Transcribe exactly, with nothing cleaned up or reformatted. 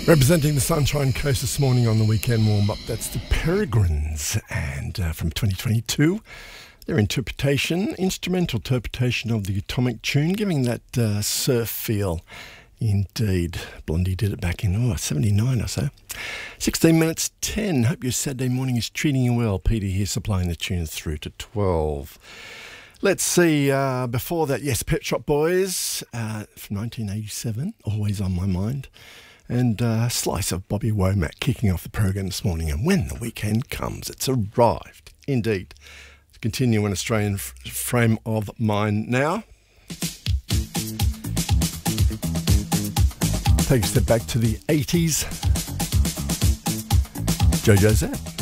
Representing the Sunshine Coast this morning on the weekend warm-up, that's the Peregrines, and uh, from twenty twenty-two, their interpretation, instrumental interpretation of the Atomic Tune, giving that uh, surf feel. Indeed, Blondie did it back in, oh, seventy-nine or so. sixteen minutes ten, hope your Saturday morning is treating you well. Peter here supplying the tunes through to twelve. Let's see, uh, before that, yes, Pet Shop Boys uh, from nineteen eighty-seven, always on my mind. And a uh, slice of Bobby Womack kicking off the program this morning. And when the weekend comes, it's arrived. Indeed. To continue an Australian f- frame of mind now. Take a step back to the eighties. Jojo Zap.